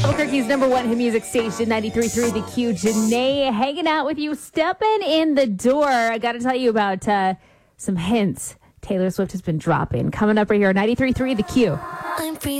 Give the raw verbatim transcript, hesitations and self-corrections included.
Albuquerque's number one hit music station, ninety-three point three The Q. Janae hanging out with you, stepping in the door. I got to tell you about uh, some hints Taylor Swift has been dropping. Coming up right here on ninety-three point three The Q. I'm free.